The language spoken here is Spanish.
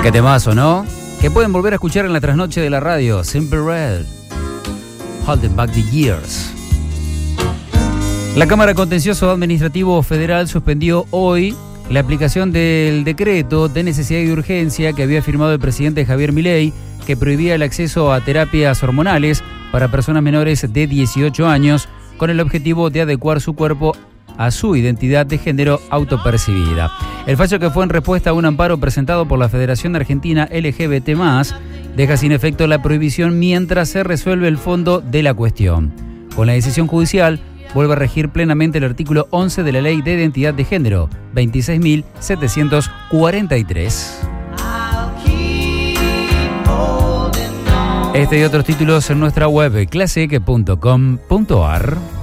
Qué temazo, ¿no? Que pueden volver a escuchar en la trasnoche de la radio. Simple Red, Holding Back the Years. La Cámara Contencioso Administrativo Federal suspendió hoy la aplicación del decreto de necesidad y urgencia que había firmado el presidente Javier Milei, que prohibía el acceso a terapias hormonales para personas menores de 18 años con el objetivo de adecuar su cuerpo a su identidad de género autopercibida. El fallo, que fue en respuesta a un amparo presentado por la Federación Argentina LGBT+, deja sin efecto la prohibición mientras se resuelve el fondo de la cuestión. Con la decisión judicial, vuelve a regir plenamente el artículo 11 de la Ley de Identidad de Género, 26.743. Este y otros títulos en nuestra web claseque.com.ar.